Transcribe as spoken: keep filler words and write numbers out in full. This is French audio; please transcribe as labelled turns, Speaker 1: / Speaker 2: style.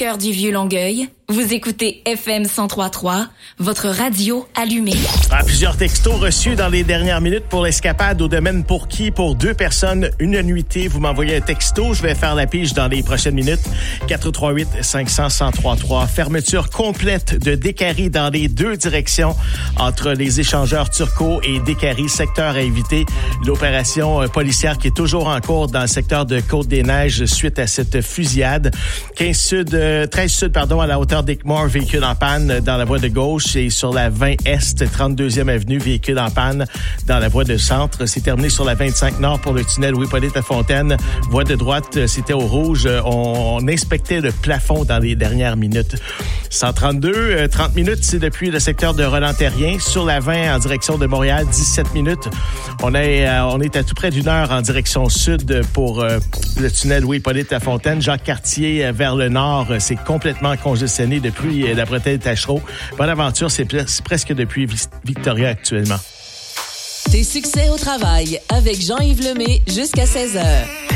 Speaker 1: cœur du Vieux-Longueuil, vous écoutez F M cent trois virgule trois, votre radio allumée.
Speaker 2: Ah, plusieurs textos reçus dans les dernières minutes pour l'escapade au domaine pour qui? Pour deux personnes, une nuitée. Vous m'envoyez un texto, je vais faire la pige dans les prochaines minutes. quatre trois huit cinq cents cent trois trois. Fermeture complète de Décarie dans les deux directions entre les échangeurs Turcot et Décarie, secteur à éviter. L'opération policière qui est toujours en cours dans le secteur de Côte-des-Neiges suite à cette fusillade. quinze sud, euh, treize sud, pardon, à la hauteur d'Équimont, véhicule en panne dans la voie de gauche et sur la vingt est, trente-deuxième avenue, véhicule en panne dans la voie de centre. C'est terminé sur la vingt-cinq nord pour le tunnel Louis-Hippolyte-Lafontaine. Voie de droite, c'était au rouge. On, on inspectait le plafond dans les dernières minutes. cent trente-deux, euh, trente minutes, c'est depuis le secteur de Roland-Terrien. Sur la vingt en direction de Montréal, dix-sept minutes. On est, euh, on est à tout près d'une heure en direction sud pour euh, le tunnel Louis-Hippolyte-Lafontaine. Jacques-Cartier euh, vers le nord, euh, c'est complètement congestionné depuis euh, la bretelle Tachereau. Bonne aventure, c'est, pl- c'est presque depuis Victoria actuellement.
Speaker 3: Tes succès au travail avec Jean-Yves Lemay jusqu'à seize heures.